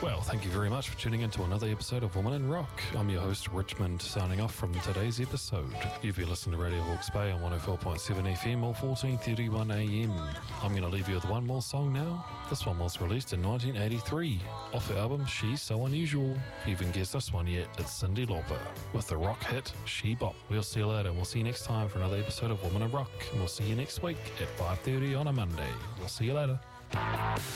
Well, thank you very much for tuning in to another episode of Woman in Rock. I'm your host, Richmond, signing off from today's episode. You've been listening to Radio Hawke's Bay on 104.7 FM or 14:31 AM. I'm going to leave you with one more song now. This one was released in 1983 off her album She's So Unusual. If you haven't guessed this one yet, it's Cyndi Lauper with the rock hit She Bop. We'll see you later. We'll see you next time for another episode of Woman in Rock. And we'll see you next week at 5:30 on a Monday. We'll see you later.